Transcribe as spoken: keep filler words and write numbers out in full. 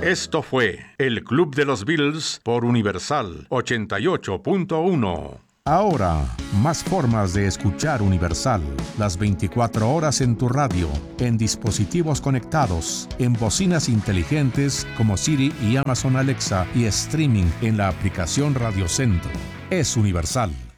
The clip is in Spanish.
Esto fue El Club de los Beatles por Universal ochenta y ocho punto uno. Ahora, más formas de escuchar Universal. Las veinticuatro horas en tu radio, en dispositivos conectados, en bocinas inteligentes como Siri y Amazon Alexa y streaming en la aplicación Radio Centro. Es Universal.